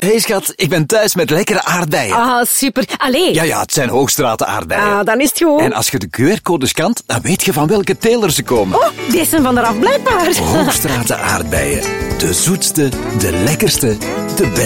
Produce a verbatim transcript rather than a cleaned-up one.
Hey schat, ik ben thuis met lekkere aardbeien. Ah, super. Allee. Ja, ja, het zijn Hoogstraten aardbeien. Ah, dan is het goed. En als je de Q R-code scant, dan weet je van welke teler ze komen. Oh, die zijn van eraf blijkbaar. Hoogstraten aardbeien. De zoetste, de lekkerste, de beste.